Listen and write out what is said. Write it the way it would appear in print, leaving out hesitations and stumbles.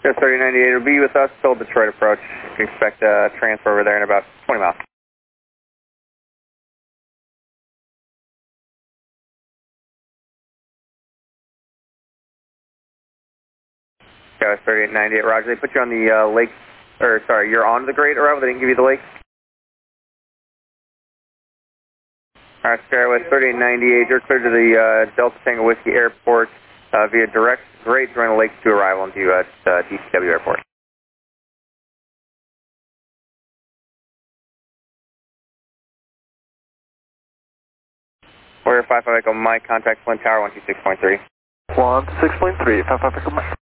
Yes, 3098 will be with us till Detroit approach. You can expect a transfer over there in about 20 miles. Yes, 3898, Roger. They put you on the lake, or sorry, you're on the great arrival. They didn't give you the lake. All right, Skywest 3898, you're clear to the Delta Tango Whiskey Airport via direct grade join the Lake 2 arrival into DTW Airport. Warrior 55 Echo Mike, contact Flint Tower 126.3. 126.3, 55 Echo Mike.